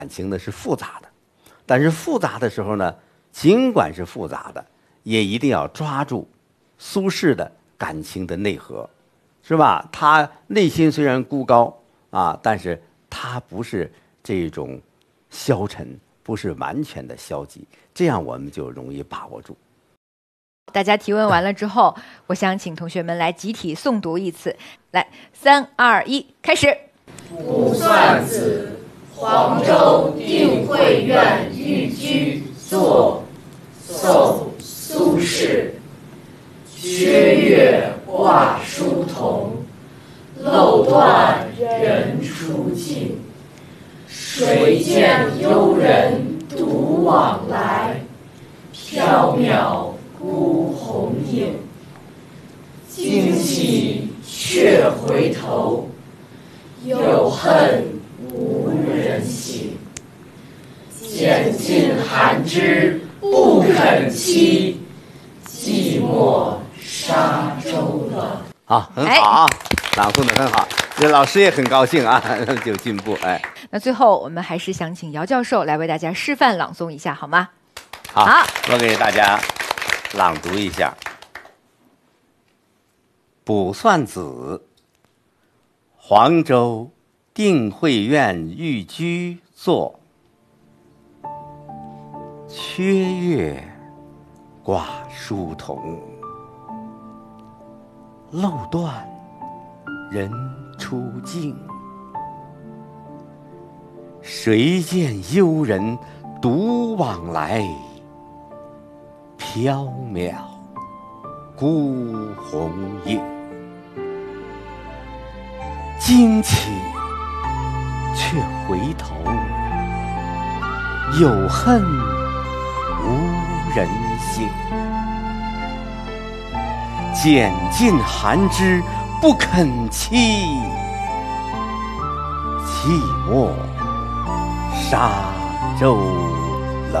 感情呢是复杂的，但是复杂的时候呢，尽管是复杂的，也一定要抓住苏轼的感情的内核，是吧？他内心虽然孤高啊，但是他不是这种消沉，不是完全的消极，这样我们就容易把握住。 大家提问完了之后，我想请同学们来集体诵读一次。来，3、2、1，开始。 卜算子，黄州定慧院寓居作。宋·苏轼。缺月挂书童，漏断人初静。谁见幽人独往来，缥缈孤鸿影。惊起却回头，有恨无人省。拣尽寒枝不肯栖，寂寞沙洲冷。 好，很好啊，朗诵的很好，这老师也很高兴啊，有进步。哎， 那最后我们还是想请姚教授来为大家示范朗诵一下，好吗？ 好，我给大家朗读一下《卜算子》。黄州定慧院寓居作。缺月挂书童，漏断人初静。谁见幽人独往来，缥缈孤鸿影。惊起却回头，有恨无人省。拣尽寒枝不肯栖，寂寞沙洲